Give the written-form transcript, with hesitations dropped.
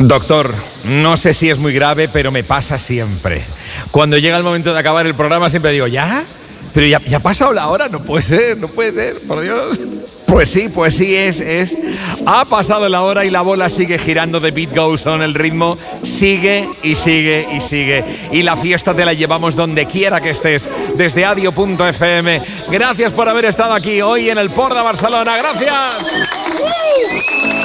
Doctor, no sé si es muy grave, pero me pasa siempre. Cuando llega el momento de acabar el programa siempre digo, ¿ya? Pero ya ha pasado la hora, no puede ser, por Dios. Pues sí, es. Ha pasado la hora y la bola sigue girando, the beat goes on, el ritmo sigue y sigue y sigue. Y la fiesta te la llevamos donde quiera que estés, desde adio.fm. Gracias por haber estado aquí hoy en el Port de Barcelona, gracias.